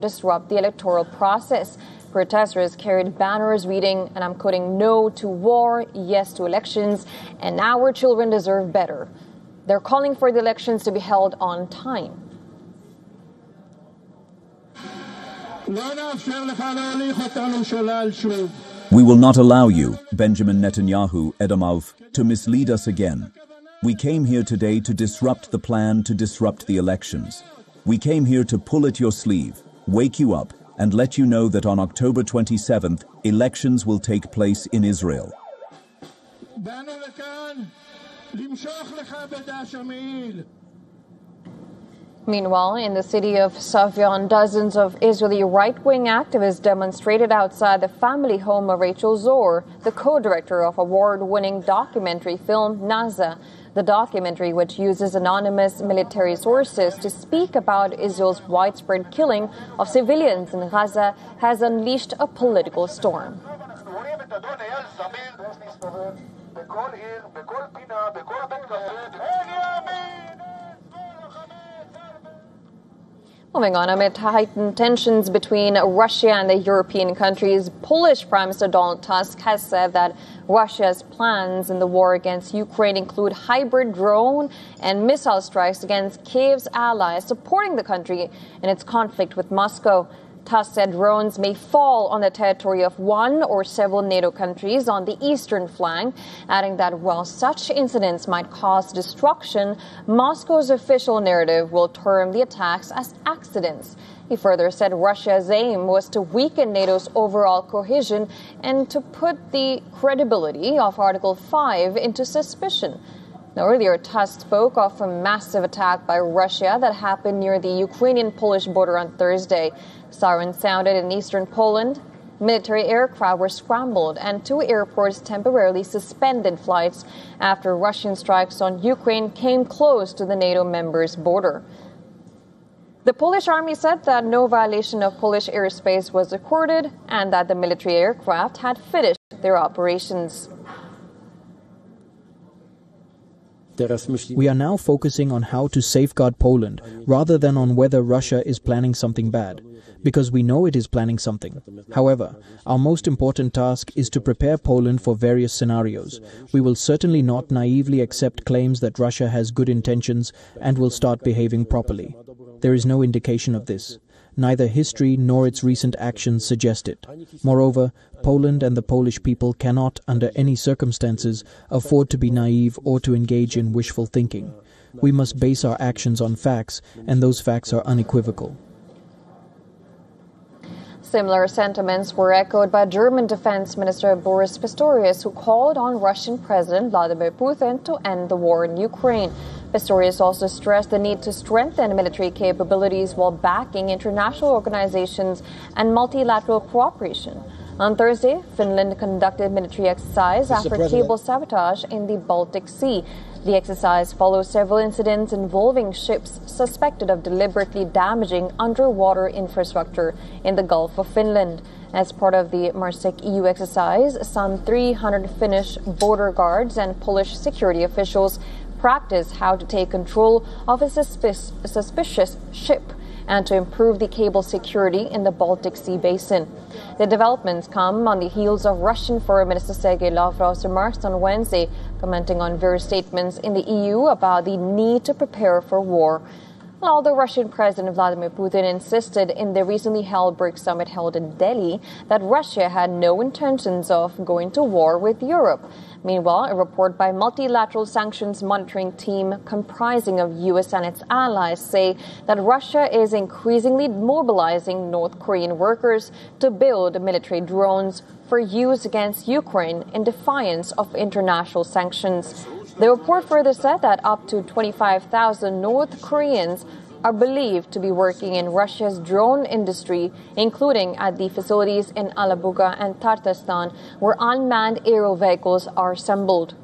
disrupt the electoral process. Protesters carried banners reading, and I'm quoting, "No to war, yes to elections, and our children deserve better." They're calling for the elections to be held on time. We will not allow you, Benjamin Netanyahu, Edomav, to mislead us again. We came here today to disrupt the plan to disrupt the elections. We came here to pull at your sleeve, wake you up, and let you know that on October 27th, elections will take place in Israel. Meanwhile, in the city of Safyan, dozens of Israeli right-wing activists demonstrated outside the family home of Rachel Zor, the co-director of award-winning documentary film Naza. The documentary, which uses anonymous military sources to speak about Israel's widespread killing of civilians in Gaza, has unleashed a political storm. Moving on, amid heightened tensions between Russia and the European countries, Polish Prime Minister Donald Tusk has said that Russia's plans in the war against Ukraine include hybrid drone and missile strikes against Kyiv's allies supporting the country in its conflict with Moscow. Tusk said drones may fall on the territory of one or several NATO countries on the eastern flank, adding that while such incidents might cause destruction, Moscow's official narrative will term the attacks as accidents. He further said Russia's aim was to weaken NATO's overall cohesion and to put the credibility of Article 5 into suspicion. Now, earlier, Tusk spoke of a massive attack by Russia that happened near the Ukrainian-Polish border on Thursday. Sirens sounded in eastern Poland. Military aircraft were scrambled, and 2 airports temporarily suspended flights after Russian strikes on Ukraine came close to the NATO members' border. The Polish army said that no violation of Polish airspace was recorded and that the military aircraft had finished their operations. We are now focusing on how to safeguard Poland rather than on whether Russia is planning something bad, because we know it is planning something. However, our most important task is to prepare Poland for various scenarios. We will certainly not naively accept claims that Russia has good intentions and will start behaving properly. There is no indication of this. Neither history nor its recent actions suggest it. Moreover, Poland and the Polish people cannot, under any circumstances, afford to be naive or to engage in wishful thinking. We must base our actions on facts, and those facts are unequivocal. Similar sentiments were echoed by German Defense Minister Boris Pistorius, who called on Russian President Vladimir Putin to end the war in Ukraine. Pistorius also stressed the need to strengthen military capabilities while backing international organizations and multilateral cooperation. On Thursday, Finland conducted military exercise after cable sabotage in the Baltic Sea. The exercise follows several incidents involving ships suspected of deliberately damaging underwater infrastructure in the Gulf of Finland. As part of the MARSEC EU exercise, some 300 Finnish border guards and Polish security officials practice how to take control of a suspicious ship and to improve the cable security in the Baltic Sea basin. The developments come on the heels of Russian Foreign Minister Sergei Lavrov's remarks on Wednesday, commenting on various statements in the EU about the need to prepare for war. Although Russian President Vladimir Putin insisted in the recently held BRICS summit held in Delhi that Russia had no intentions of going to war with Europe. Meanwhile, a report by multilateral sanctions monitoring team comprising of U.S. and its allies say that Russia is increasingly mobilizing North Korean workers to build military drones for use against Ukraine in defiance of international sanctions. The report further said that up to 25,000 North Koreans are believed to be working in Russia's drone industry, including at the facilities in Alabuga and Tatarstan, where unmanned aerial vehicles are assembled.